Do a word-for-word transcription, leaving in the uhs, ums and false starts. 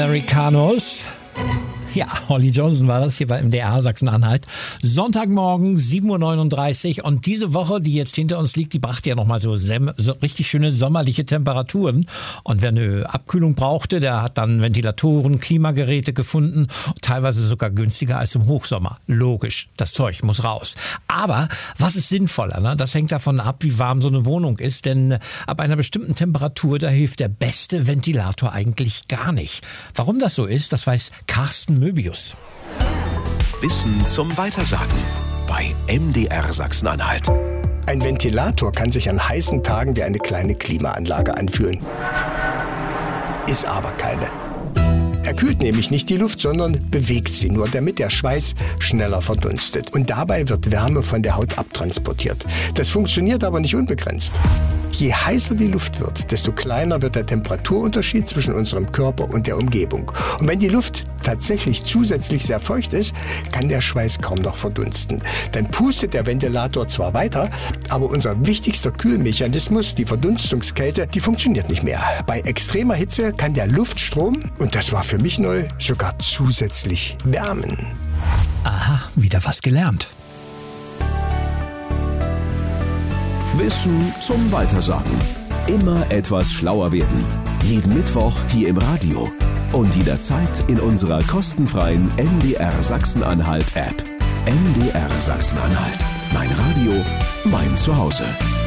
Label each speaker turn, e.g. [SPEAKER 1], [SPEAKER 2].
[SPEAKER 1] Americanos. Ja, Holly Johnson war das hier bei M D R Sachsen-Anhalt. Sonntagmorgen, sieben Uhr neununddreißig. Und diese Woche, die jetzt hinter uns liegt, die brachte ja nochmal so, so richtig schöne sommerliche Temperaturen. Und wer eine Abkühlung brauchte, der hat dann Ventilatoren, Klimageräte gefunden. Teilweise sogar günstiger als im Hochsommer. Logisch, das Zeug muss raus. Aber was ist sinnvoller? Ne? Das hängt davon ab, wie warm so eine Wohnung ist. Denn ab einer bestimmten Temperatur, da hilft der beste Ventilator eigentlich gar nicht. Warum das so ist, das weiß Carsten Möbius.
[SPEAKER 2] Wissen zum Weitersagen bei M D R Sachsen-Anhalt.
[SPEAKER 3] Ein Ventilator kann sich an heißen Tagen wie eine kleine Klimaanlage anfühlen. Ist aber keine. Er kühlt nämlich nicht die Luft, sondern bewegt sie nur, damit der Schweiß schneller verdunstet. Und dabei wird Wärme von der Haut abtransportiert. Das funktioniert aber nicht unbegrenzt. Je heißer die Luft wird, desto kleiner wird der Temperaturunterschied zwischen unserem Körper und der Umgebung. Und wenn die Luft tatsächlich zusätzlich sehr feucht ist, kann der Schweiß kaum noch verdunsten. Dann pustet der Ventilator zwar weiter, aber unser wichtigster Kühlmechanismus, die Verdunstungskälte, die funktioniert nicht mehr. Bei extremer Hitze kann der Luftstrom, und das war für mich neu, sogar zusätzlich wärmen.
[SPEAKER 1] Aha, wieder was gelernt.
[SPEAKER 2] Wissen zum Weitersagen. Immer etwas schlauer werden. Jeden Mittwoch hier im Radio. Und jederzeit in unserer kostenfreien M D R Sachsen-Anhalt App. M D R Sachsen-Anhalt. Mein Radio, mein Zuhause.